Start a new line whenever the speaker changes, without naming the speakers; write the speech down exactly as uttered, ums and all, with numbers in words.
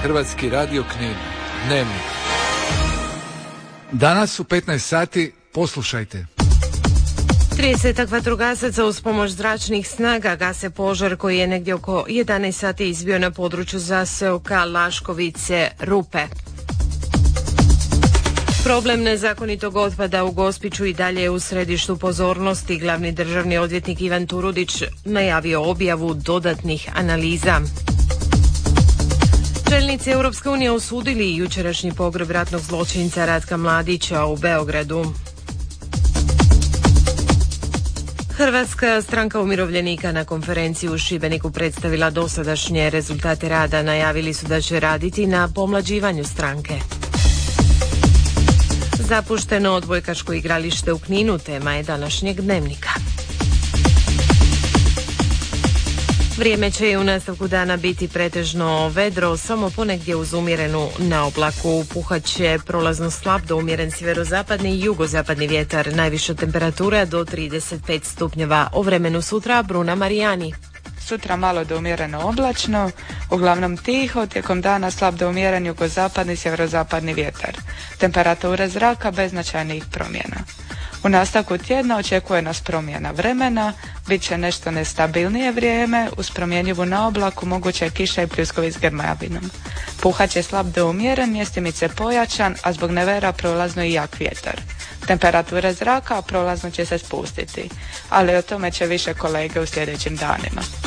Hrvatski radio Knin. Dnevnik. Danas u petnaest sati poslušajte.
tridesetak vatrogasaca uz pomoć zračnih snaga gase požar koji je negdje oko jedanaest sati izbio na području zaseoka Laškovice Rupe. Problem nezakonitog otpada u Gospiću i dalje je u središtu pozornosti. Glavni državni odvjetnik Ivan Turudić najavio objavu dodatnih analiza. Čelnici Europske unije osudili jučerašnji pogreb ratnog zločinca Ratka Mladića u Beogradu. Hrvatska stranka umirovljenika na konferenciji u Šibeniku predstavila dosadašnje rezultate rada. Najavili su da će raditi na pomlađivanju stranke. Zapušteno odbojkaško igralište u Kninu tema je današnjeg dnevnika. Vrijeme će i u nastavku dana biti pretežno vedro, samo ponegdje uz umjerenu naoblaku. Puhat će prolazno slab do umjeren sjeverozapadni i jugozapadni vjetar. Najviša temperatura do trideset pet stupnjeva. O vremenu sutra Bruna Marijani.
Sutra malo do umjereno oblačno, uglavnom tiho, tijekom dana slab do umjeren jugozapadni i sjeverozapadni vjetar. Temperatura zraka bez značajnih promjena. U nastavku tjedna očekuje nas promjena vremena, bit će nešto nestabilnije vrijeme, uz promjenjivu naoblaku moguće je kiša i pljuskovi s grmavinom. Puhat će slab do umjeren, mjestimice pojačan, a zbog nevera prolazno i jak vjetar. Temperatura zraka prolazno će se spustiti, ali o tome će više kolege u sljedećim danima.